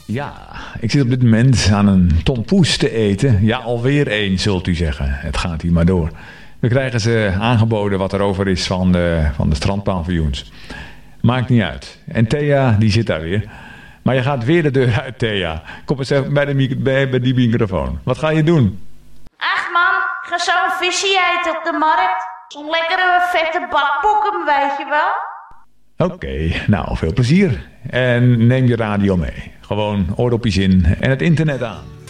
Ja, ik zit op dit moment aan een tompoes te eten. Ja, alweer één, zult u zeggen. Het gaat hier maar door. We krijgen ze aangeboden wat er over is van de strandpaviljoens. Maakt niet uit. En Thea, die zit daar weer. Maar je gaat weer de deur uit, Thea. Kom eens even bij die microfoon. Wat ga je doen? Ach man, ik ga zo'n visje eten op de markt. Zo'n lekkere vette bakpokken, weet je wel. Oké, nou, veel plezier. En neem je radio mee. Gewoon oordopjes in en het internet aan.